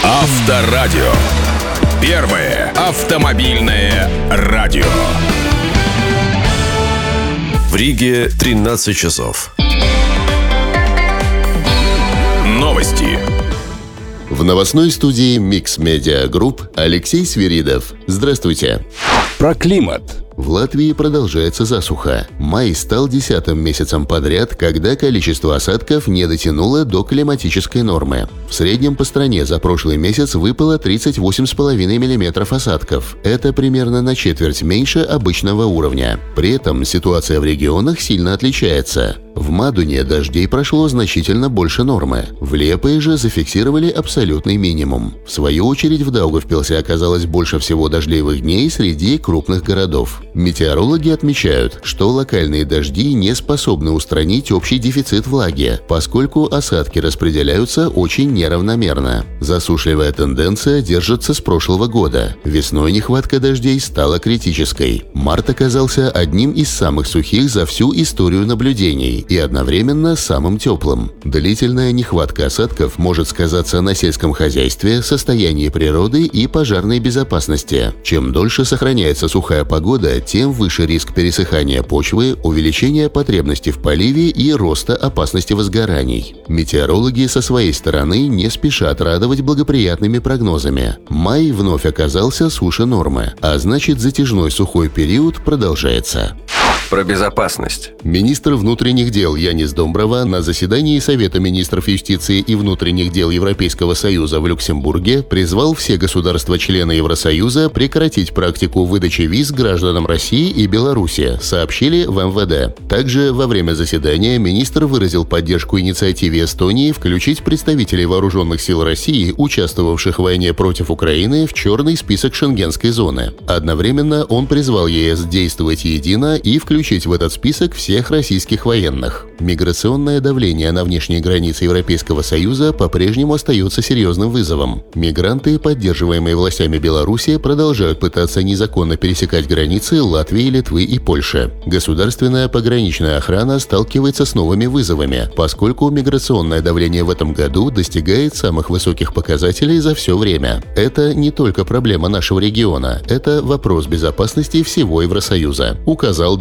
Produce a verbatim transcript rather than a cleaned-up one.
Авторадио. Первое автомобильное радио. В Риге тринадцать часов. Новости. В новостной студии Mix Media Group Алексей Свиридов. Здравствуйте. Про климат. В Латвии продолжается засуха. Май стал десятым месяцем подряд, когда количество осадков не дотянуло до климатической нормы. В среднем по стране за прошлый месяц выпало тридцать восемь целых пять десятых миллиметров осадков. Это примерно на четверть меньше обычного уровня. При этом ситуация в регионах сильно отличается. В Мадуне дождей прошло значительно больше нормы. В Лиепае же зафиксировали абсолютный минимум. В свою очередь в Даугавпилсе оказалось больше всего дождливых дней среди крупных городов. Метеорологи отмечают, что локальные дожди не способны устранить общий дефицит влаги, поскольку осадки распределяются очень неравномерно. Засушливая тенденция держится с прошлого года. Весной нехватка дождей стала критической. Март оказался одним из самых сухих за всю историю наблюдений и одновременно самым теплым. Длительная нехватка осадков может сказаться на сельском хозяйстве, состоянии природы и пожарной безопасности. Чем дольше сохраняется сухая погода, тем выше риск пересыхания почвы, увеличения потребности в поливе и роста опасности возгораний. Метеорологи со своей стороны не спешат радовать благоприятными прогнозами. Май вновь оказался суше нормы, а значит, затяжной сухой период продолжается. Про безопасность. Министр внутренних дел Янис Домброва на заседании Совета министров юстиции и внутренних дел Европейского Союза в Люксембурге призвал все государства-члены Евросоюза прекратить практику выдачи виз гражданам России и Беларуси, сообщили в эм вэ дэ. Также во время заседания министр выразил поддержку инициативе Эстонии включить представителей вооруженных сил России, участвовавших в войне против Украины, в черный список шенгенской зоны. Одновременно он призвал е эс действовать едино и включить включить в этот список всех российских военных. Миграционное давление на внешние границы Европейского Союза по-прежнему остается серьезным вызовом. Мигранты, поддерживаемые властями Беларуси, продолжают пытаться незаконно пересекать границы Латвии, Литвы и Польши. Государственная пограничная охрана сталкивается с новыми вызовами, поскольку миграционное давление в этом году достигает самых высоких показателей за все время. Это не только проблема нашего региона, это вопрос безопасности всего Евросоюза, указал